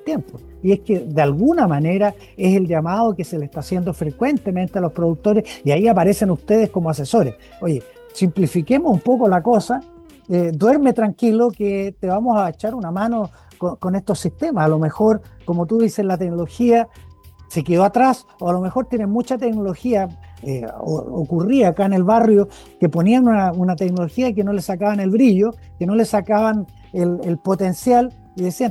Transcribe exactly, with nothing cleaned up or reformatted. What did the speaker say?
tiempo. Y es que de alguna manera es el llamado que se le está haciendo frecuentemente a los productores, y ahí aparecen ustedes como asesores. Oye, simplifiquemos un poco la cosa, eh, duerme tranquilo que te vamos a echar una mano con, con estos sistemas. A lo mejor, como tú dices, la tecnología se quedó atrás, o a lo mejor tienen mucha tecnología. Eh, o- ocurría acá en el barrio que ponían una, una tecnología que no le sacaban el brillo, que no le sacaban el, el potencial, y decían,